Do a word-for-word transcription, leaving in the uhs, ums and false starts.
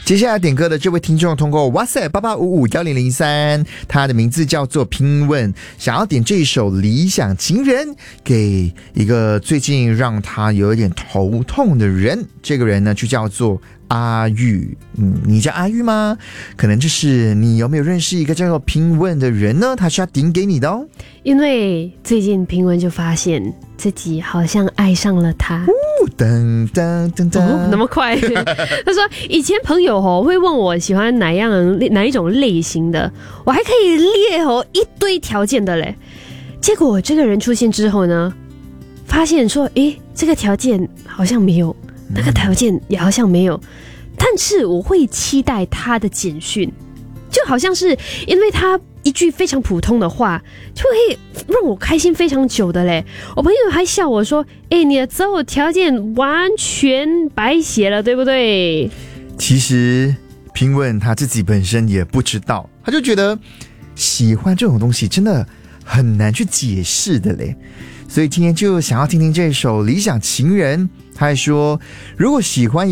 接下来点歌的这位听众通过 WhatsApp 八八五五一零零三，他的名字叫做拼问，想要点这一首《理想情人》给一个最近让他有一点头痛的人，这个人呢就叫做阿玉。嗯，你叫阿玉吗？可能就是你有没有认识一个叫做拼问的人呢？他是要点给你的哦。 因为最近拼问就发现自己好像爱上了他。 噔噔噔噔、 哦，那么快？他说以前朋友哦会问我喜欢哪样哪一种类型的，我还可以列哦一堆条件的嘞。结果这个人出现之后呢，发现说，诶，这个条件好像没有，那个条件也好像没有，但是我会期待他的简讯，就好像是因为他一句非常普通的话就会让我开心非常久的嘞。我朋友还笑我说，诶，你的择偶条件完全白写了，对不对？ 其实拼问他自己本身也不知道，他就觉得喜欢这种东西真的很难去解释的嘞。所以今天就想要听听这首《理想情人》，他还说如果喜欢